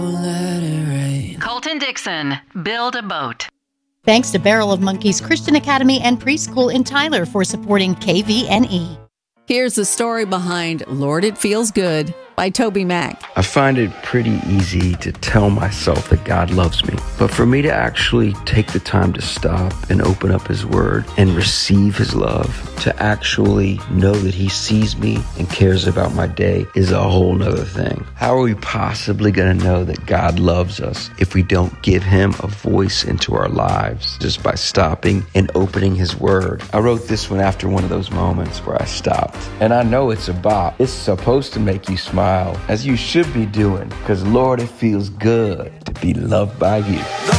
Colton Dixon, Build a Boat. Thanks to Barrel of Monkeys Christian Academy and Preschool in Tyler for supporting KVNE. Here's the story behind Lord, It Feels Good by Toby Mac. I find it pretty easy to tell myself that God loves me. But for me to actually take the time to stop and open up His Word and receive His love, to actually know that He sees me and cares about my day is a whole nother thing. How are we possibly going to know that God loves us if we don't give Him a voice into our lives just by stopping and opening His Word? I wrote this one after one of those moments where I stopped. And I know it's a bop. It's supposed to make you smile, as you should be doing, because Lord, it feels good to be loved by you.